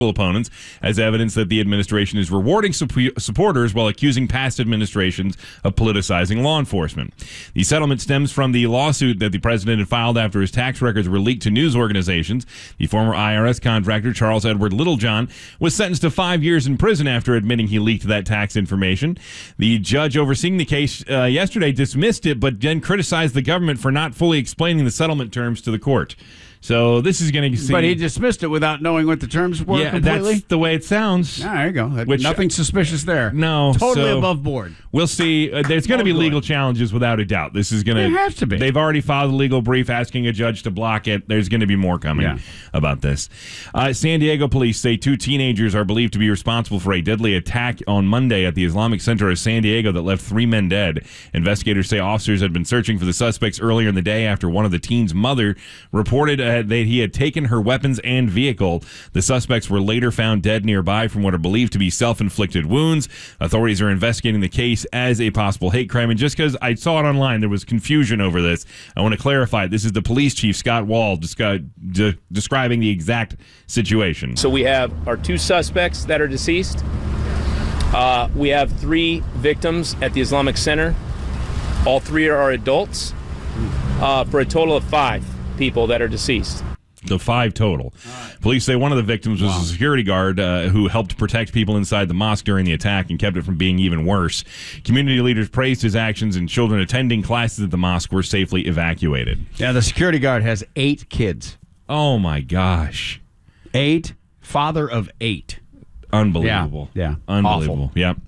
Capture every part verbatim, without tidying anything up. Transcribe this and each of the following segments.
opponents as evidence that the administration is rewarding sup- supporters while accusing past administrations of politicizing law enforcement. The settlement stems from the lawsuit that the president had filed after his tax records were leaked to news organizations. The former I R S contractor, Charles Edward Littlejohn, was sentenced to five years in prison after admitting he leaked that tax information. The judge overseeing the case uh, yesterday dismissed it, but then criticized the government for not fully explaining the settlement terms to the court. So this is going to see... But he dismissed it without knowing what the terms were yeah, completely? that's the way it sounds. Ah, there you go. Which, Nothing suspicious there. No. Totally so above board. We'll see. Uh, there's going to Oh, be good. legal challenges without a doubt. This is going to... There has to be. They've already filed a legal brief asking a judge to block it. There's going to be more coming Yeah. about this. Uh, San Diego police say two teenagers are believed to be responsible for a deadly attack on Monday at the Islamic Center of San Diego that left three men dead. Investigators say officers had been searching for the suspects earlier in the day after one of the teens' mother reported uh, that he had taken her weapons and vehicle. The suspects were later found dead nearby from what are believed to be self-inflicted wounds. Authorities are investigating the case as a possible hate crime. And just because I saw it online, there was confusion over this, I want to clarify. This is the police chief, Scott Wall, descri- de- describing the exact situation. So we have our two suspects that are deceased. Uh, we have three victims at the Islamic Center. All three are adults, uh, for a total of five people that are deceased. So five total. Right. Police say one of the victims was wow. a security guard uh, who helped protect people inside the mosque during the attack and kept it from being even worse. Community leaders praised his actions, and children attending classes at the mosque were safely evacuated. Yeah, the security guard has eight kids. Oh, my gosh. Eight? Father of eight. Unbelievable. Yeah. yeah. Unbelievable. Awful. Yep.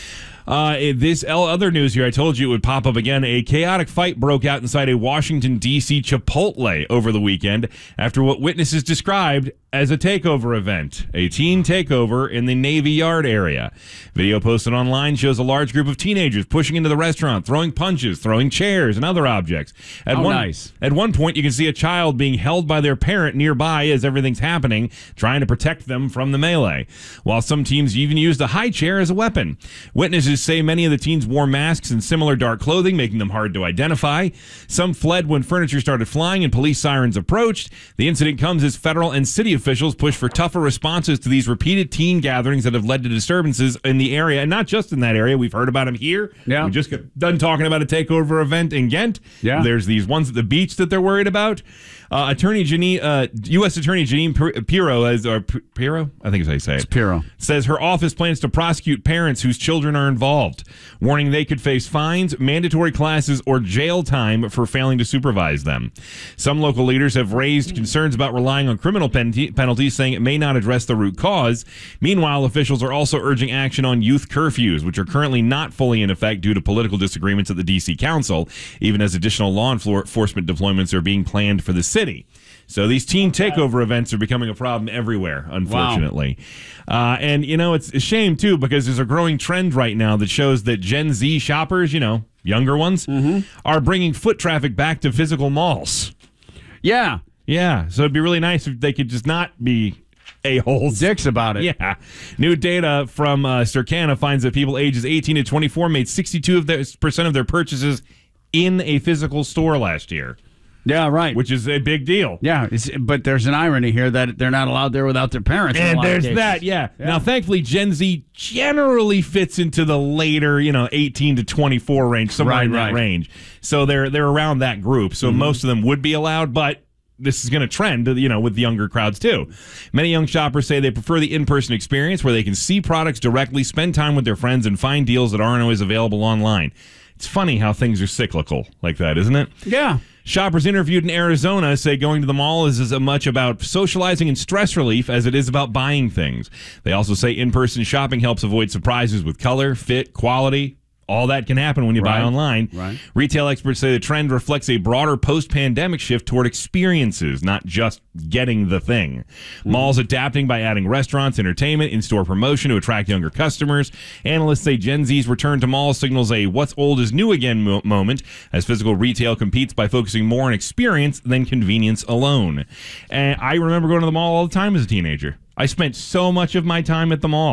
Uh, this other news here, I told you it would pop up again. A chaotic fight broke out inside a Washington, D C Chipotle over the weekend after what witnesses described as a takeover event, a teen takeover in the Navy Yard area. Video posted online shows a large group of teenagers pushing into the restaurant, throwing punches, throwing chairs, and other objects. At oh, one, nice. At one point, you can see a child being held by their parent nearby as everything's happening, trying to protect them from the melee, while some teams even used a high chair as a weapon. Witnesses say many of the teens wore masks and similar dark clothing, making them hard to identify. Some fled when furniture started flying and police sirens approached. The incident comes as federal and city officials push for tougher responses to these repeated teen gatherings that have led to disturbances in the area, and not just in that area. We've heard about them here. Yeah. We just got done talking about a takeover event in Ghent. Yeah. There's these ones at the beach that they're worried about. Uh, Attorney Janine, uh, U S Attorney Janine Pirro, as, or Pirro, I think is how you say it. It's Pirro. Says her office plans to prosecute parents whose children are involved, warning they could face fines, mandatory classes, or jail time for failing to supervise them. Some local leaders have raised concerns about relying on criminal pen- penalties, saying it may not address the root cause. Meanwhile, officials are also urging action on youth curfews, which are currently not fully in effect due to political disagreements at the D C Council, even as additional law enforcement deployments are being planned for the city. So these teen takeover events are becoming a problem everywhere, unfortunately. Wow. Uh, and, you know, it's a shame, too, because there's a growing trend right now that shows that Gen Z shoppers, you know, younger ones, mm-hmm. are bringing foot traffic back to physical malls. Yeah. Yeah. So it'd be really nice if they could just not be a-holes. Dicks about it. Yeah. New data from uh, Circana finds that people ages eighteen to twenty-four made sixty-two percent of their purchases in a physical store last year. Yeah, right. Which is a big deal. Yeah, it's, but there's an irony here that they're not allowed there without their parents. And there's that, yeah. yeah. Now, thankfully, Gen Z generally fits into the later, you know, eighteen to twenty-four range, somewhere right, in that right. range. So they're they're around that group. So mm-hmm. most of them would be allowed, but this is going to trend, you know, with the younger crowds, too. Many young shoppers say they prefer the in-person experience where they can see products directly, spend time with their friends, and find deals that aren't always available online. It's funny how things are cyclical like that, isn't it? Yeah. Shoppers interviewed in Arizona say going to the mall is as much about socializing and stress relief as it is about buying things. They also say in-person shopping helps avoid surprises with color, fit, quality. All that can happen when you right. buy online. Right. Retail experts say the trend reflects a broader post-pandemic shift toward experiences, not just getting the thing. Mm. Malls adapting by adding restaurants, entertainment, in-store promotion to attract younger customers. Analysts say Gen Z's return to malls signals a what's old is new again mo- moment as physical retail competes by focusing more on experience than convenience alone. And I remember going to the mall all the time as a teenager. I spent so much of my time at the mall.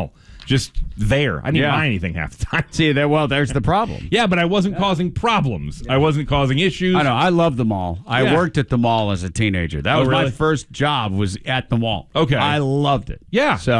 just there. I didn't Yeah. buy anything half the time. See, there. Well, there's the problem. Yeah, but I wasn't causing problems. I wasn't causing issues. I know. I love the mall. I Yeah. worked at the mall as a teenager. That Oh, was my really? first job. Was at the mall. Okay. I loved it. Yeah. So